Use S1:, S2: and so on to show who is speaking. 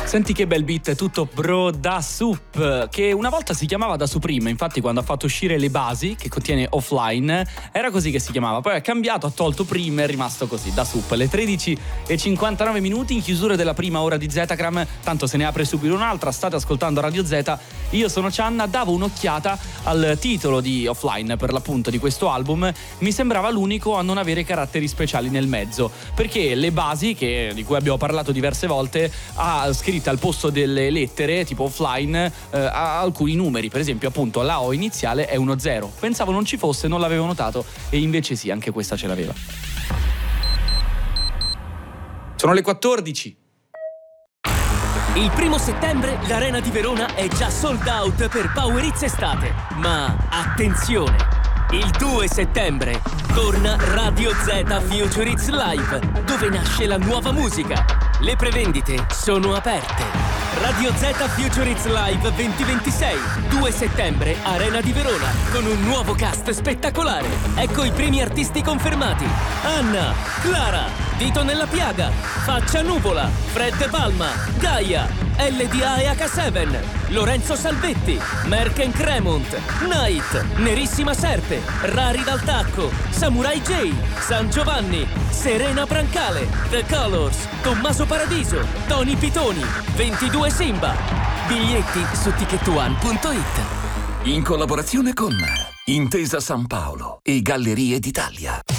S1: Senti che bel beat, tutto Bro Da Sup, che una volta si chiamava Da Supreme, infatti quando ha fatto uscire Le Basi, che contiene Offline, era così che si chiamava, poi ha cambiato, ha tolto Prime, è rimasto così, Da Sup. Le 13:59 in chiusura della prima ora di Zetacram, tanto se ne apre subito un'altra, state ascoltando Radio Z, io sono Cianna, davo un'occhiata al titolo di Offline, per l'appunto di questo album, mi sembrava l'unico a non avere caratteri speciali nel mezzo, perché Le Basi, di cui abbiamo parlato diverse volte, ha scritto al posto delle lettere tipo Offline ha alcuni numeri, per esempio appunto la O iniziale è 10. Pensavo non ci fosse, non l'avevo notato, e invece sì, anche questa ce l'aveva. Sono le 14.
S2: Il 1° settembre l'Arena di Verona è già sold out per Power Hits estate. Ma attenzione! Il 2 settembre torna Radio Z Future Hits Live, dove nasce la nuova musica. Le prevendite sono aperte. Radio Z Future Hits Live 2026, 2 settembre, Arena di Verona, con un nuovo cast spettacolare. Ecco i primi artisti confermati: Anna, Clara, Dito nella Piaga, Faccia Nuvola, Fred Palma, Gaia, LDA e H7, Lorenzo Salvetti, Merken Cremont, Night, Nerissima Serpe, Rari dal Tacco, Samurai J, San Giovanni, Serena Brancale, The Colors, Tommaso Paradiso, Tony Pitoni, 22 Simba. Biglietti su ticketone.it.
S3: In collaborazione con Intesa San Paolo e Gallerie d'Italia.